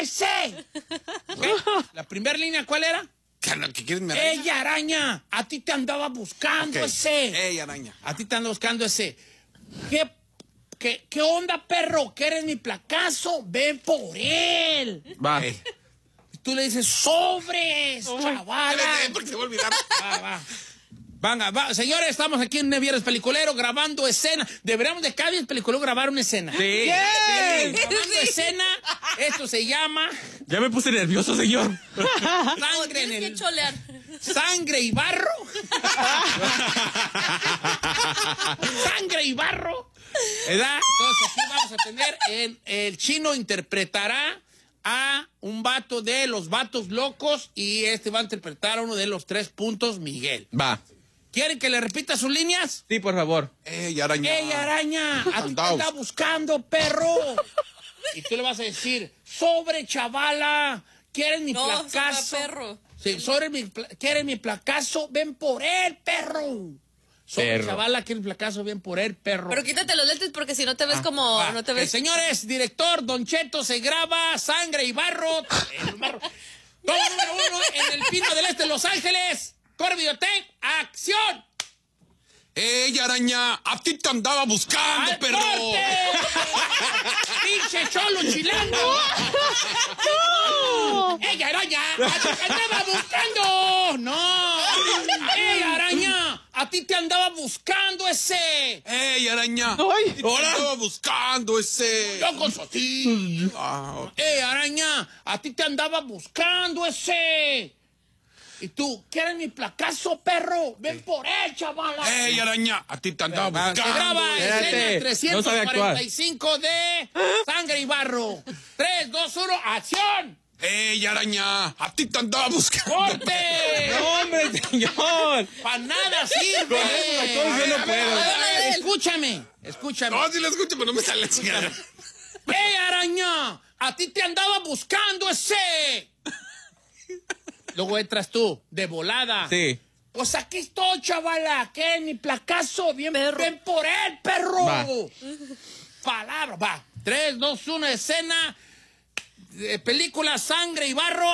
ese. ¿Okay? La primera línea, ¿cuál era? ¿Qué quieres, mi araña? Ella araña, a ti te andaba buscando ese. Ella araña. A ti te anda buscando ese. ¿Qué onda, perro? ¿Quieres mi placazo? Ven por él. Va. Tú le dices, sobres, chavala. Porque se va a olvidar. Va. Va. Señores, estamos aquí en Viernes Peliculero grabando escena. Deberíamos de cada viernes peliculero grabar una escena. Sí. Grabando escena. Esto se llama Ya me puse nervioso, señor. sangre en Tienes que el... cholear. Sangre y barro. Sangre y barro. ¿Verdad? Entonces aquí vamos a tener el chino interpretará a un vato de los vatos locos y va a interpretar a uno de los 3 puntos, Miguel. Va. ¿Quieren que le repita sus líneas? Sí, por favor. Ella araña. ¡Ey, araña! ¡A ti te anda buscando, perro! Y tú le vas a decir, sobre, chavala, ¿quieres mi placazo? Sobre perro. Sí, ¿quieres mi placazo? Ven por él, perro. Sobre, Perro. chavala, ¿quieres mi placazo? Ven por él, perro. Pero quítate los lentes porque si no te ves como... Va. No te ves... Señores, director, Don Cheto se graba, sangre y barro. Toma número 1 en el Pino del Este de Los Ángeles. Corre videotape, acción. Ella araña, a ti te andaba buscando, ¡Al perro. corte! ¡Pinche cholo chilango! ¡No! ¡Ella araña! ¡A ti te andaba buscando! ¡No! ¡Ella araña! ¡A ti te andaba buscando ese! Ella araña. Ay, Te andaba buscando ese. ¡Locos así! Ah, Araña! ¡A ti te andaba buscando ese! Y tú, ¿quieres mi placazo, perro? ¡Ven por él, chavala! Ella araña, a ti te andaba buscando. Se graba Espérate, escena no sabe actuar. 345 de Sangre y Barro. 3, 2, 1, ¡acción! Ella araña, a ti te andaba buscando. ¡Corte! no, hombre, señor. ¡Para nada sirve! Con eso la cosa yo no puedo. Escúchame. No, sí la escucho, pero no me sale la chingada. ¡Ey, araña! ¡A ti te andaba buscando ese! Luego entras tú, de volada. Sí. Pues aquí estoy, chavala. ¿Qué es mi placazo? Bien, ven por él, perro. Va. Palabra, va. 3, 2, 1, escena. Película Sangre y Barro.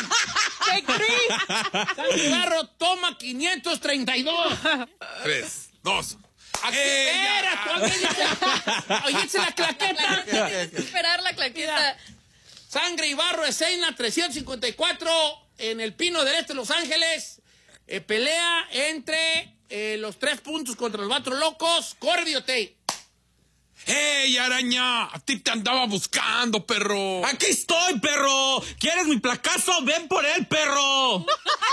Sangre y Barro, toma 532. 3, 2. Aquí, espera, oíste la claqueta. Tienes que esperar la claqueta. Sangre y Barro, escena 354 en el Pino del Este de Los Ángeles. Pelea entre los 3 puntos contra los vatos locos. Corre videotape. ¡Ey, araña! A ti te andaba buscando, perro. Aquí estoy, perro. ¿Quieres mi placazo? Ven por él, perro.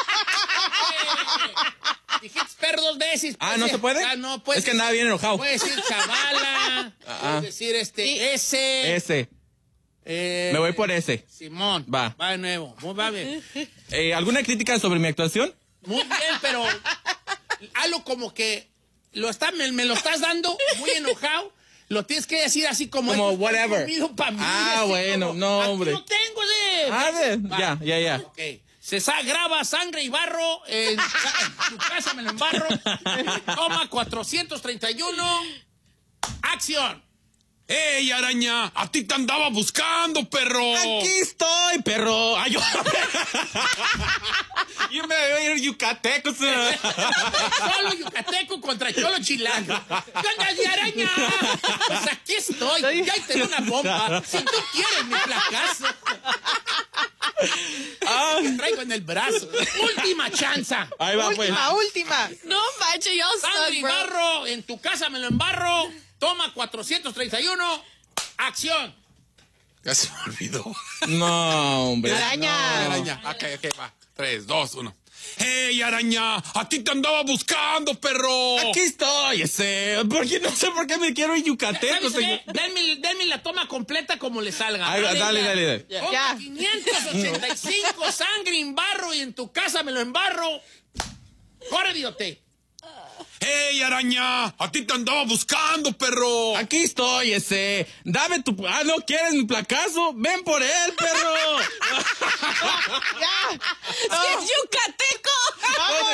Dijiste perro 2 veces. Ah, ¿no se puede? Ah, no, puedes Es que andaba bien enojado. Puedes decir chavala. Puedes decir ese. Ese. Me voy por ese. Simón. Va. Va de nuevo. Va bien. ¿Alguna crítica sobre mi actuación? Muy bien, pero algo como que me lo estás dando muy enojado. Lo tienes que decir así como whatever. Pa' mí, Ah, así bueno, como, no, aquí hombre. lo tengo de. Ah, ya. Ok. Graba Sangre y Barro en tu casa, me lo embarro. Toma 431. Acción. ¡Ey, araña! A ti te andaba buscando, perro. Aquí estoy, perro. Ay, yo me voy a ir yucateco. Solo yucateco contra cholo chilango. ¿Qué onda, de araña? Pues aquí estoy. Ya tengo una bomba. Si tú quieres mi placazo. Te traigo en el brazo. Última chanza. Ahí va, pues. Última. No manches, yo Sangre estoy, y bro. Barro, en tu casa me lo embarro. Toma 431. Acción. Ya se me olvidó. No, hombre. Araña. Araña. Ok, va. 3, 2, 1. ¡Ey, araña! ¡A ti te andaba buscando, perro! Aquí estoy, porque no sé por qué me quiero ir yucateco, ¿Sabes señor. qué? Denme la toma completa como le salga. Ay, dale. Toma Ya. 585 Sangre y Barro y en tu casa me lo embarro. Corre, videotape. ¡Ey, araña! ¡A ti te andaba buscando, perro! Aquí estoy, dame tu... Ah, ¿no quieres mi placazo? Ven por él, perro. Ya. ¡Es yucateco! Soy de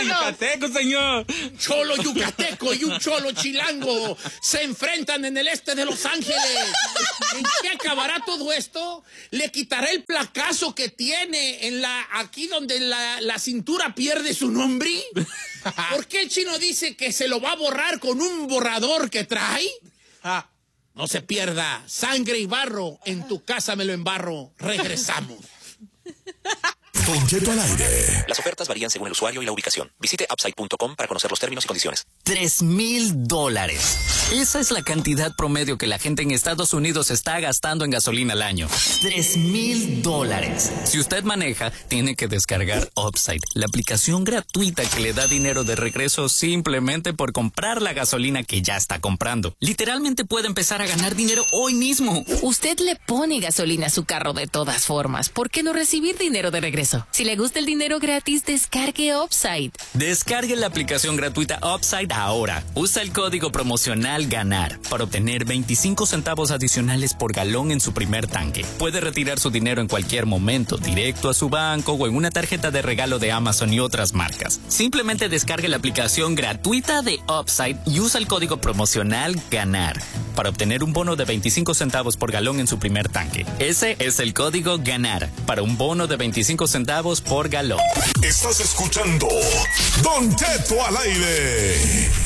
yucateco, señor. Un cholo yucateco y un cholo chilango se enfrentan en el este de Los Ángeles. ¿En qué acabará todo esto? Le quitará el placazo que tiene aquí donde la cintura pierde su nombre. ¿Por qué el chino dice que se lo va a borrar con un borrador que trae? No se pierda. Sangre y barro, en tu casa me lo embarro. Regresamos. Don Cheto al aire. Las ofertas varían según el usuario y la ubicación. Visite upside.com para conocer los términos y condiciones. $3,000. Esa es la cantidad promedio que la gente en Estados Unidos está gastando en gasolina al año. $3,000. Si usted maneja, tiene que descargar Upside, la aplicación gratuita que le da dinero de regreso simplemente por comprar la gasolina que ya está comprando. Literalmente puede empezar a ganar dinero hoy mismo. Usted le pone gasolina a su carro de todas formas. ¿Por qué no recibir dinero de regreso? Si le gusta el dinero gratis, descargue Upside. Descargue la aplicación gratuita Upside ahora. Usa el código promocional GANAR para obtener 25 centavos adicionales por galón en su primer tanque. Puede retirar su dinero en cualquier momento, directo a su banco o en una tarjeta de regalo de Amazon y otras marcas. Simplemente descargue la aplicación gratuita de Upside y usa el código promocional GANAR para obtener un bono de 25 centavos por galón en su primer tanque. Ese es el código GANAR para un bono de 25 centavos por galón. Estás escuchando Don Cheto al aire.